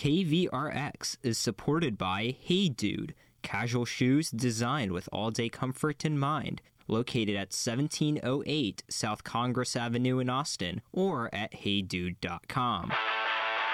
KVRX is supported by Hey Dude, casual shoes designed with all-day comfort in mind, located at 1708 South Congress Avenue in Austin or at heydude.com.